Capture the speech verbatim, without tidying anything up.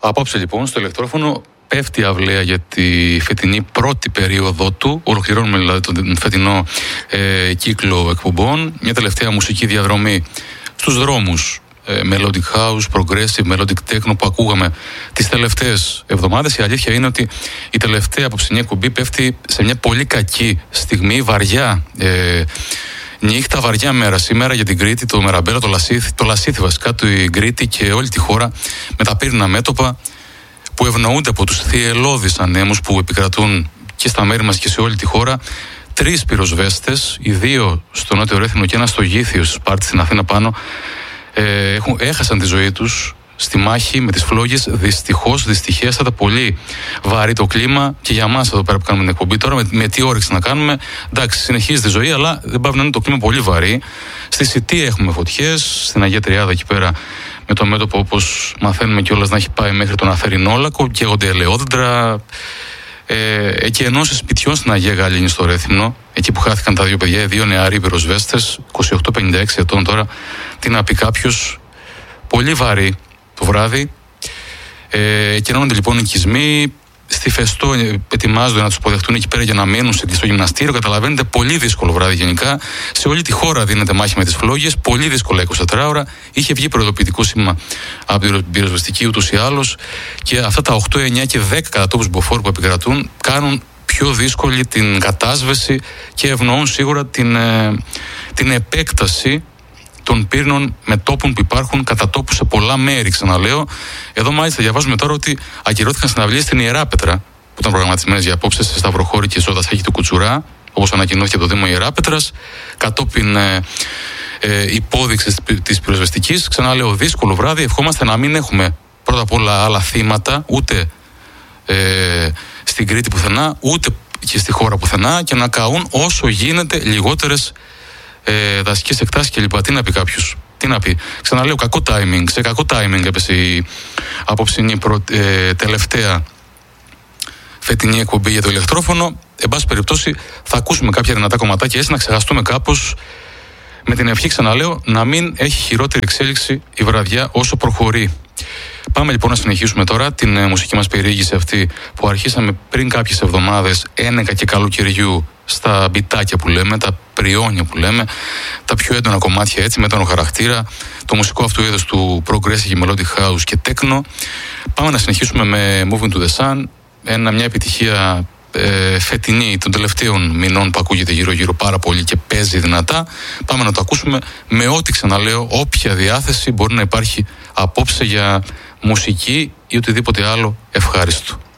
Απόψε λοιπόν στο ηλεκτρόφωνο πέφτει η αυλαία για τη φετινή πρώτη περίοδο του. Ολοκληρώνουμε δηλαδή τον φετινό ε, κύκλο εκπομπών. Μια τελευταία μουσική διαδρομή στους δρόμους ε, melodic house, progressive, melodic techno που ακούγαμε τις τελευταίες εβδομάδες. Η αλήθεια είναι ότι η τελευταία απόψινή εκπομπή πέφτει σε μια πολύ κακή στιγμή, βαριά ε, νύχτα, βαριά μέρα σήμερα για την Κρήτη, το Μεραμπέλα, το Λασίθι, το Λασίθι βασικά, την Κρήτη και όλη τη χώρα με τα πύρνα μέτωπα που ευνοούνται από τους θυελλώδεις ανέμους που επικρατούν και στα μέρη μας και σε όλη τη χώρα. Τρεις πυροσβέστες, οι δύο στο Νότιο Ρέθυμνο και ένα στο Γήθιο, στη Σπάρτη, στην Αθήνα πάνω, ε, έχουν, έχασαν τη ζωή τους στη μάχη με τις φλόγες. Δυστυχώς, δυστυχέστατα, πολύ βαρύ το κλίμα και για μας εδώ πέρα που κάνουμε την εκπομπή τώρα, με, με τι όρεξη να κάνουμε. Εντάξει, συνεχίζει τη ζωή, αλλά δεν πάει να είναι το κλίμα πολύ βαρύ. Στη Σιτή έχουμε φωτιές, στην Αγία Τριάδα εκεί πέρα, με το μέτωπο, όπως μαθαίνουμε κιόλας, να έχει πάει μέχρι τον Αθερινόλακο, καίγονται ελαιόδεντρα. Ε, εκεί ενώσεις σπιτιών στην Αγία Γαλήνη στο Ρέθυμνο, εκεί που χάθηκαν τα δύο παιδιά, οι δύο νεαροί πυροσβέστες, είκοσι οκτώ πενήντα έξι ετών τώρα. Τι να πει κάποιος, πολύ βαρύ το βράδυ. Ε, Κενώνονται λοιπόν οικισμοί. Στη Φεστό ετοιμάζονται να τους υποδεχτούν εκεί πέρα για να μείνουν στο γυμναστήριο. Καταλαβαίνετε, πολύ δύσκολο βράδυ γενικά. Σε όλη τη χώρα δίνεται μάχη με τις φλόγες. Πολύ δύσκολα είκοσι τέσσερις ώρα. Είχε βγει προειδοποιητικό σήμα από την πυροσβεστική ούτως ή άλλως. Και αυτά τα οκτώ, εννιά και δέκα κατατόπους μποφόρ που επικρατούν κάνουν πιο δύσκολη την κατάσβεση και ευνοούν σίγουρα την, ε, την επέκταση των πύρνων μετόπων που υπάρχουν κατά τόπου σε πολλά μέρη, ξαναλέω. Εδώ μάλιστα διαβάζουμε τώρα ότι ακυρώθηκαν συναυλίες στην Ιεράπετρα, που ήταν προγραμματισμένες για απόψε σε Σταυροχώρη και Ζώτας-Άχη του Κουτσουρά, όπως ανακοινώθηκε από το Δήμο Ιεράπετρας, κατόπιν ε, ε, υπόδειξης της πυροσβεστικής. Ξαναλέω, δύσκολο βράδυ. Ευχόμαστε να μην έχουμε πρώτα απ' όλα άλλα θύματα, ούτε ε, στην Κρήτη πουθενά, ούτε και στη χώρα πουθενά, και να καούν όσο γίνεται λιγότερες Ε, δασικές εκτάσεις κλπ. Τι να πει κάποιος, τι να πει. Ξαναλέω, κακό timing. Σε κακό timing έπεσε η απόψινή προ, ε, τελευταία φετινή εκπομπή για το ηλεκτρόφωνο. Εν πάση περιπτώσει, θα ακούσουμε κάποια δυνατά κομματάκια έτσι να ξεχαστούμε κάπως. Με την ευχή, ξαναλέω, να μην έχει χειρότερη εξέλιξη η βραδιά όσο προχωρεί. Πάμε λοιπόν να συνεχίσουμε τώρα την ε, μουσική μας περιήγηση αυτή που αρχίσαμε πριν κάποιες εβδομάδες, ένεκα και καλοκαιριού, στα μπιτάκια που λέμε, τα πριόνια που λέμε, τα πιο έντονα κομμάτια έτσι, με έντονο χαρακτήρα, το μουσικό αυτού είδος του progressive, melodic house και techno. Πάμε να συνεχίσουμε με Moving to the Sun, ένα, μια επιτυχία ε, φετινή των τελευταίων μηνών που ακούγεται γύρω-γύρω πάρα πολύ και παίζει δυνατά. Πάμε να το ακούσουμε με ό,τι, ξαναλέω, όποια διάθεση μπορεί να υπάρχει απόψε για μουσική ή οτιδήποτε άλλο ευχάριστο.